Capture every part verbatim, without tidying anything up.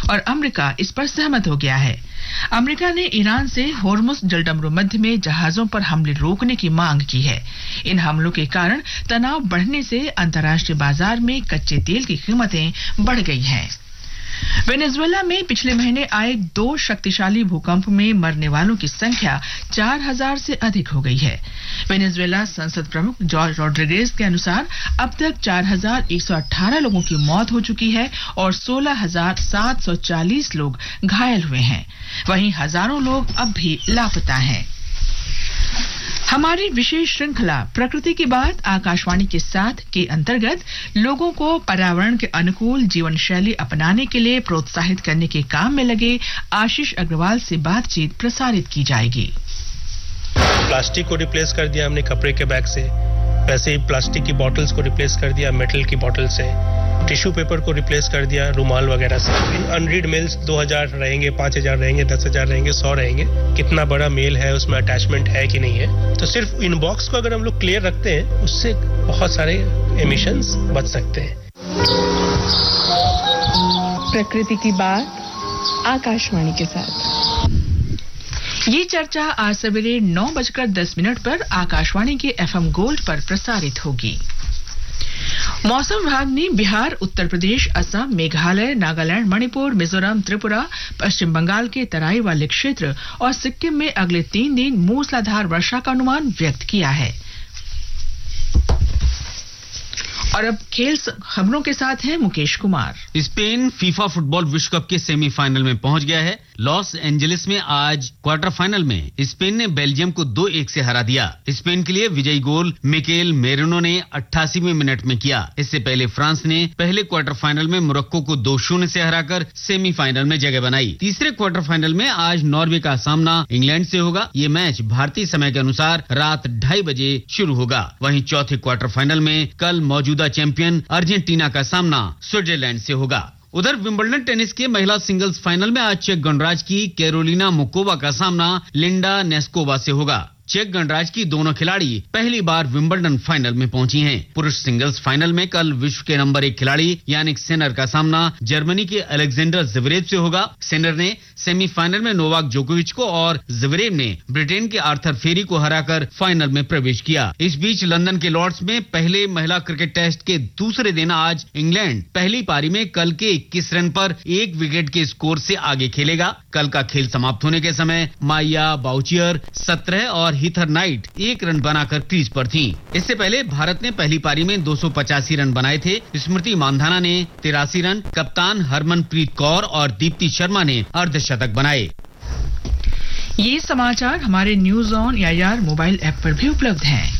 और अमेरिका इस पर सहमत हो गया है। अमेरिका ने ईरान से होर्मुज जलडमरू मध्य में जहाजों पर हमले रोकने की मांग की है। इन हमलों के कारण तनाव बढ़ने से अंतर्राष्ट्रीय बाजार में कच्चे तेल की कीमतें बढ़ गई हैं। वेनेजुएला में पिछले महीने आए दो शक्तिशाली भूकंप में मरने वालों की संख्या चार हज़ार से अधिक हो गई है। वेनेजुएला संसद प्रमुख जॉर्ज रोड्रिगेज के अनुसार अब तक चार हज़ार एक सौ अठारह लोगों की मौत हो चुकी है और सोलह हज़ार सात सौ चालीस लोग घायल हुए हैं। वहीं हजारों लोग अब भी लापता हैं। हमारी विशेष श्रृंखला प्रकृति की बात आकाशवाणी के साथ के अंतर्गत लोगों को पर्यावरण के अनुकूल जीवन शैली अपनाने के लिए प्रोत्साहित करने के काम में लगे आशीष अग्रवाल से बातचीत प्रसारित की जाएगी। प्लास्टिक को रिप्लेस कर दिया हमने कपड़े के बैग से, वैसे ही प्लास्टिक की बॉटल्स को रिप्लेस कर दिया मेटल की बॉटल से, टिश्यू पेपर को रिप्लेस कर दिया रुमाल वगैरह से। अनरीड मेल्स दो हज़ार रहेंगे, पाँच हज़ार रहेंगे, दस हज़ार रहेंगे, सौ रहेंगे। कितना बड़ा मेल है, उसमें अटैचमेंट है कि नहीं है। तो सिर्फ इनबॉक्स को अगर हम लोग क्लियर रखते हैं, उससे बहुत सारे एमिशंस बच सकते हैं। प्रकृति की बात आकाशवाणी के साथ ये चर्चा आज सवेरे नौ बजकर दस मिनट पर आकाशवाणी के एफएम गोल्ड पर प्रसारित होगी। मौसम विभाग ने बिहार, उत्तर प्रदेश, असम, मेघालय, नागालैंड, मणिपुर, मिजोरम, त्रिपुरा, पश्चिम बंगाल के तराई वाले क्षेत्र और सिक्किम में अगले तीन दिन मूसलाधार वर्षा का अनुमान व्यक्त किया है। और अब खेल खबरों के साथ हैं Mukesh Kumar. Spain FIFA football विश्व कप के सेमीफाइनल में पहुंच गया है। लॉस एंजलिस में आज क्वार्टर फाइनल में स्पेन ने बेल्जियम को दो एक से हरा दिया। स्पेन के लिए विजयी गोल मिकेल मेरिनो ने अट्ठासीवें मिनट में किया। इससे पहले फ्रांस ने पहले क्वार्टर फाइनल में मोरक्को को दो शून्य से हराकर सेमीफाइनल में जगह बनाई। तीसरे क्वार्टर फाइनल में आज नॉर्वे का सामना इंग्लैंड से होगा। ये मैच भारतीय समय के अनुसार रात ढाई बजे शुरू होगा। वहीं चौथे क्वार्टर फाइनल में कल मौजूदा चैंपियन अर्जेंटीना का सामना स्विट्जरलैंड से होगा। उधर विंबलडन टेनिस के महिला सिंगल्स फाइनल में आज चेक गणराज्य की कैरोलिना मुकोवा का सामना लिंडा नेस्कोवा से होगा। चेक गणराज्य की दोनों खिलाड़ी पहली बार विंबलडन फाइनल में पहुंची हैं। पुरुष सिंगल्स फाइनल में कल विश्व के नंबर एक खिलाड़ी यानिक सिनर का सामना जर्मनी के अलेक्जेंडर ज़्वेरेव से होगा। सिनर ने सेमीफाइनल में नोवाक जोकोविच को और ज़्वेरेव ने ब्रिटेन के आर्थर फेरी को हराकर फाइनल में प्रवेश किया। इस बीच लंदन के लॉर्ड्स में पहले महिला क्रिकेट टेस्ट के दूसरे दिन आज इंग्लैंड पहली पारी में कल के इक्कीस रन पर एक विकेट के स्कोर से आगे खेलेगा। कल का खेल समाप्त होने के समय माइया बाउचियर सत्रह और हीथर नाइट एक रन बनाकर क्रीज पर थीं। इससे पहले भारत ने पहली पारी में दो सौ पचासी रन बनाए थे। स्मृति मानधाना ने तिरासी रन, कप्तान हरमनप्रीत कौर और दीप्ति शर्मा ने अर्धशतक बनाए। ये समाचार हमारे news on AIR mobile app पर भी उपलब्ध हैं।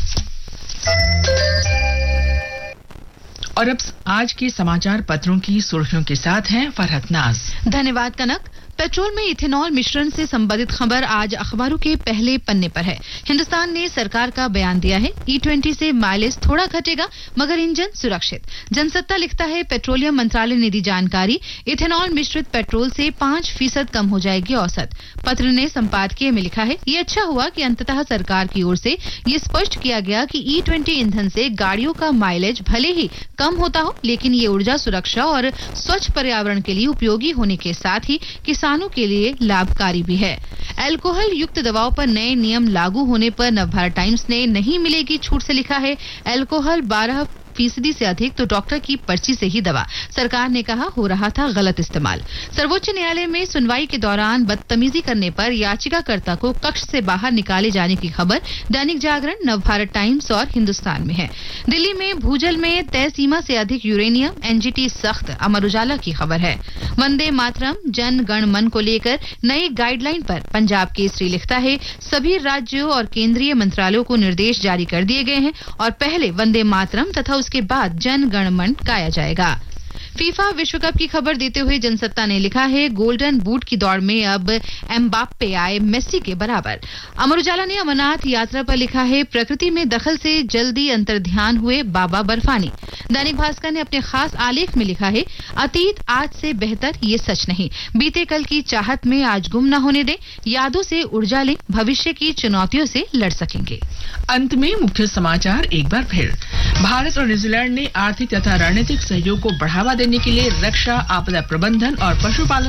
और अब आज के समाचार पत्रों की सुर्खियों के साथ हैं फरहत नाज। धन्यवाद कनक। पेट्रोल में इथेनॉल मिश्रण से संबंधित खबर आज अखबारों के पहले पन्ने पर है। हिंदुस्तान ने सरकार का बयान दिया है, ई ट्वेंटी से माइलेज थोड़ा घटेगा मगर इंजन सुरक्षित। जनसत्ता लिखता है, पेट्रोलियम मंत्रालय ने दी जानकारी, इथेनॉल मिश्रित पेट्रोल से पांच फीसद कम हो जाएगी औसत। पत्र ने संपादकीय में लिखा है, ये अच्छा हुआ कि अंततः सरकार की ओर से ये स्पष्ट किया गया कि ई ट्वेंटी ईंधन से गाड़ियों का माइलेज भले ही कम होता हो, लेकिन ये ऊर्जा सुरक्षा और स्वच्छ पर्यावरण के लिए उपयोगी होने के साथ ही किसानों के लिए लाभकारी भी है। अल्कोहल युक्त दवाओं पर नए नियम लागू होने पर नवभारत टाइम्स ने नहीं मिलेगी छूट से लिखा है, अल्कोहल बारह फीसदी से अधिक तो डॉक्टर की पर्ची से ही दवा। सरकार ने कहा हो रहा था गलत इस्तेमाल। सर्वोच्च न्यायालय में सुनवाई के दौरान बदतमीजी करने पर याचिकाकर्ता को कक्ष से बाहर निकाले जाने की खबर दैनिक जागरण, नवभारत टाइम्स और हिंदुस्तान में है। दिल्ली में भूजल में तय सीमा से अधिक यूरेनियम, एनजीटी सख्त, अमर उजाला की खबर है। वंदे मातरम, जन गण मन को लेकर नई गाइडलाइन पर पंजाब केसरी लिखता है, सभी राज्यों और केंद्रीय मंत्रालयों को निर्देश जारी कर दिए गए हैं और पहले वंदे मातरम तथा उसके बाद जन गण मन गाया जाएगा। फीफा विश्व कप की खबर देते हुए जनसत्ता ने लिखा है, गोल्डन बूट की दौड़ में अब एम्बाप्पे आए मेसी के बराबर। अमर उजाला ने अमरनाथ यात्रा पर लिखा है, प्रकृति में दखल से जल्दी अंतर्ध्यान हुए बाबा बर्फानी। दैनिक भास्कर ने अपने खास आलेख में लिखा है, अतीत आज से बेहतर ये सच नहीं, बीते कल की चाहत में आज गुम न होने दे, यादों से ऊर्जा लें, भविष्य की चुनौतियों से लड़ सकेंगे। अंत में मुख्य समाचार एक बार फिर। भारत और न्यूजीलैंड ने आर्थिक तथा रणनीतिक सहयोग को बढ़ावा देने के लिए रक्षा, आपदा प्रबंधन और पशुपालन